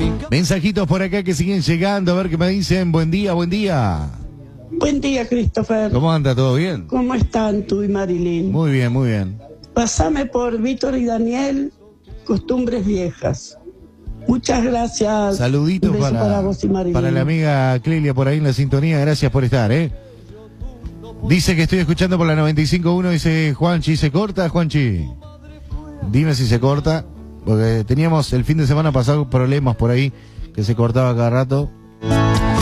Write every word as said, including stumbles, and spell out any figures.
Mensajitos por acá que siguen llegando, a ver qué me dicen. Buen día, buen día. Buen día, Christopher. ¿Cómo anda? ¿Todo bien? ¿Cómo están tú y Marilyn? Muy bien, muy bien. Pasame por Víctor y Daniel, Costumbres Viejas. Muchas gracias. Saluditos Un beso para, para vos y Marilyn. para la amiga Clelia por ahí en la sintonía. Gracias por estar, ¿eh? Dice que estoy escuchando por la noventa y cinco punto uno, dice Juanchi. ¿Se corta, Juanchi? Dime si se corta, porque teníamos el fin de semana pasado problemas por ahí, que se cortaba cada rato.